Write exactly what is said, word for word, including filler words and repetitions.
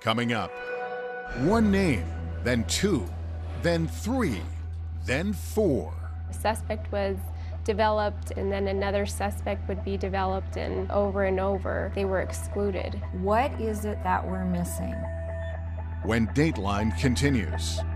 Coming up, one name, then two, then three, then four. A suspect was developed, and then another suspect would be developed, and over and over they were excluded. What is it that we're missing? When Dateline continues.